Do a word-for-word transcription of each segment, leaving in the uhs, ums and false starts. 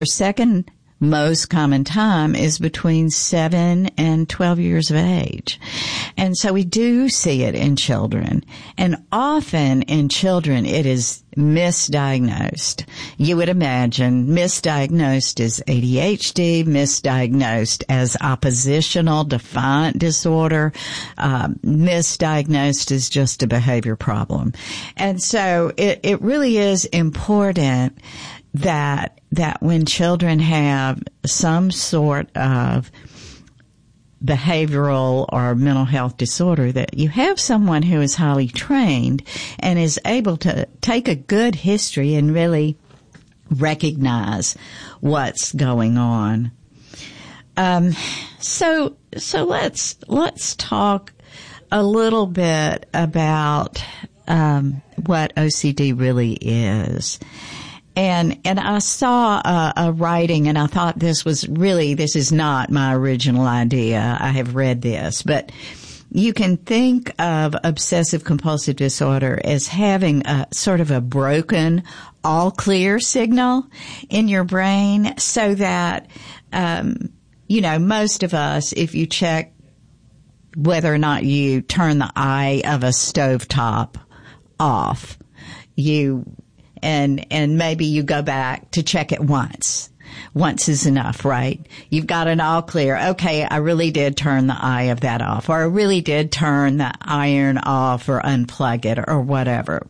second most common time is between seven and twelve years of age. And so we do see it in children. And often in children it is misdiagnosed. You would imagine misdiagnosed as A D H D, misdiagnosed as oppositional defiant disorder, um, misdiagnosed as just a behavior problem. And so it, it really is important that that when children have some sort of behavioral or mental health disorder, that you have someone who is highly trained and is able to take a good history and really recognize what's going on. Um, so, so let's, let's talk a little bit about, um, what O C D really is. And, and I saw a, a writing and I thought this was really, this is not my original idea. I have read this, but you can think of obsessive compulsive disorder as having a sort of a broken all clear signal in your brain so that, um, you know, most of us, if you check whether or not you turn the eye of a stovetop off, you And, and maybe you go back to check it once. Once is enough, right? You've got an all clear. Okay, I really did turn the eye of that off, or I really did turn the iron off or unplug it or whatever.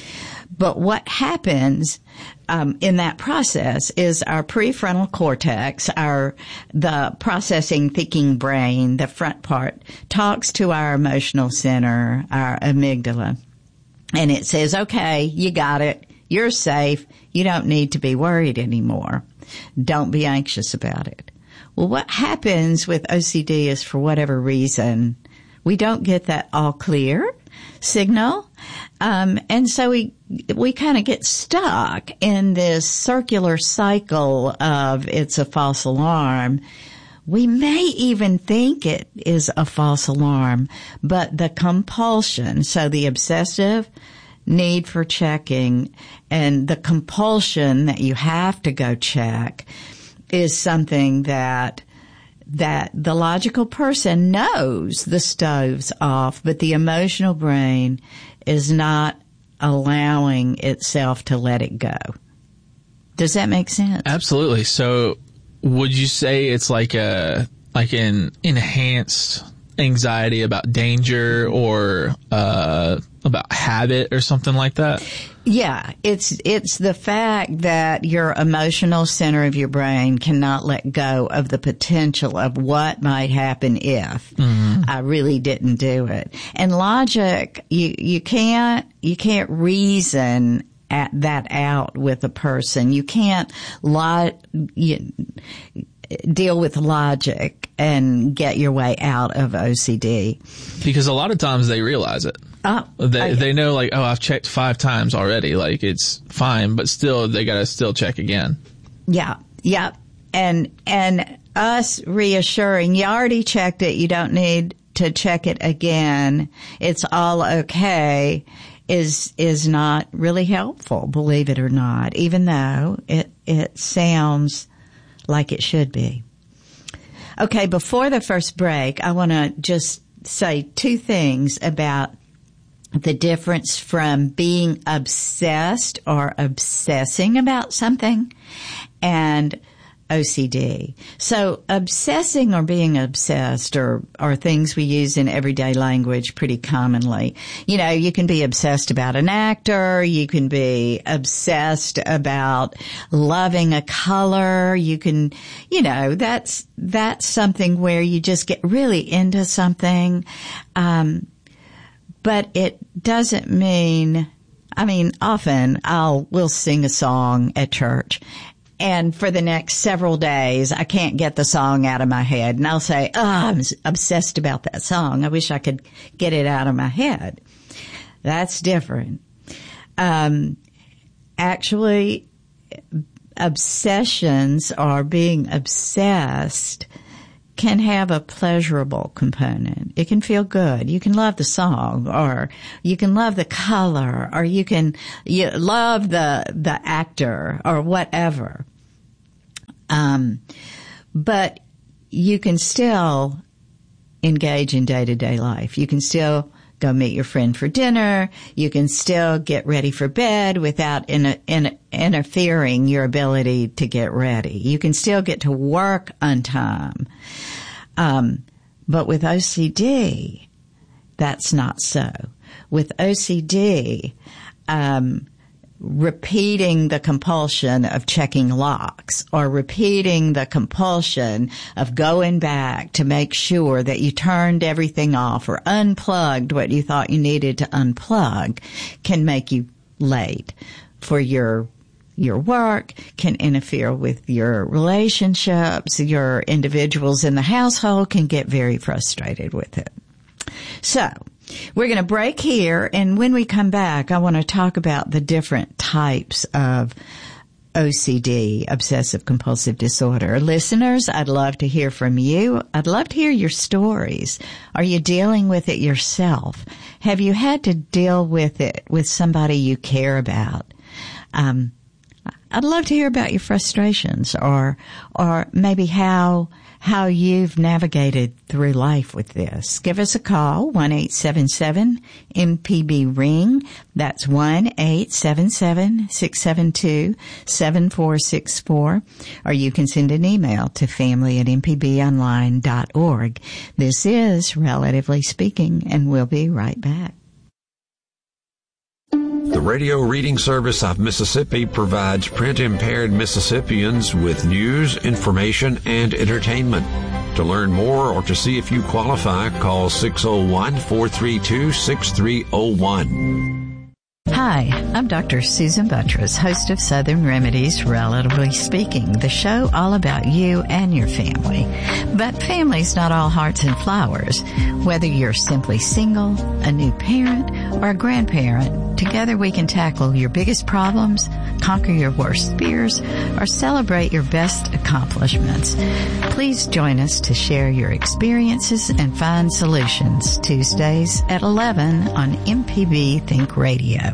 But what happens, um, in that process is our prefrontal cortex, our, the processing thinking brain, the front part, talks to our emotional center, our amygdala. And it says, okay, you got it. You're safe. You don't need to be worried anymore. Don't be anxious about it. Well, what happens with O C D is, for whatever reason, we don't get that all clear signal. Um, and so we, we kind of get stuck in this circular cycle of it's a false alarm. We may even think it is a false alarm, but the compulsion, so the obsessive need for checking and the compulsion that you have to go check is something that that the logical person knows the stove's off, but the emotional brain is not allowing itself to let it go. Does that make sense? Absolutely. So would you say it's like a like an enhanced anxiety about danger or uh about habit or something like that? Yeah, it's it's the fact that your emotional center of your brain cannot let go of the potential of what might happen if mm-hmm. I really didn't do it. And logic, you you can't you can't reason at that out with a person. You can't lo- you, deal with logic and get your way out of O C D. Because a lot of times they realize it. Oh, they I, they know, like, oh, I've checked five times already. Like, it's fine, but still, they gotta still check again. Yeah, yeah. And, and us reassuring, you already checked it, you don't need to check it again, it's all okay, is, is not really helpful, believe it or not, even though it, it sounds like it should be. Okay, before the first break, I want to just say two things about the difference from being obsessed or obsessing about something and O C D. So obsessing or being obsessed are, are things we use in everyday language pretty commonly. You know, you can be obsessed about an actor. You can be obsessed about loving a color. You can, you know, that's, that's something where you just get really into something. Um, but it doesn't mean, I mean, often I'll, we'll sing a song at church. And for the next several days, I can't get the song out of my head. And I'll say, oh, I'm obsessed about that song. I wish I could get it out of my head. That's different. Um, actually, obsessions or being obsessed can have a pleasurable component. It can feel good. You can love the song, or you can love the color, or you can you love the the actor, or whatever. Um, but you can still engage in day-to-day life. You can still go meet your friend for dinner. You can still get ready for bed without in, in, interfering your ability to get ready. You can still get to work on time. Um, but with O C D, that's not so. With O C D, um, repeating the compulsion of checking locks or repeating the compulsion of going back to make sure that you turned everything off or unplugged what you thought you needed to unplug can make you late for your your work, can interfere with your relationships. Your individuals in the household can get very frustrated with it. So, we're going to break here, and when we come back, I want to talk about the different types of O C D, obsessive compulsive disorder. Listeners, I'd love to hear from you. I'd love to hear your stories. Are you dealing with it yourself? Have you had to deal with it with somebody you care about? Um, I'd love to hear about your frustrations, or or maybe how how you've navigated through life with this. Give us a call, one eight seven seven M P B ring. That's one eight seven seven, six seven two, seven four six four. Or you can send an email to family at m p b online dot org. This is Relatively Speaking, and we'll be right back. The Radio Reading Service of Mississippi provides print-impaired Mississippians with news, information, and entertainment. To learn more or to see if you qualify, call six oh one, four three two, six three oh one. Hi, I'm Doctor Susan Buttress, host of Southern Remedies, Relatively Speaking, the show all about you and your family. But family's not all hearts and flowers. Whether you're simply single, a new parent, or a grandparent, together we can tackle your biggest problems, conquer your worst fears, or celebrate your best accomplishments. Please join us to share your experiences and find solutions. Tuesdays at eleven on M P B Think Radio.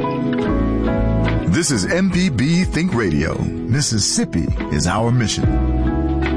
This is M P B Think Radio. Mississippi is our mission.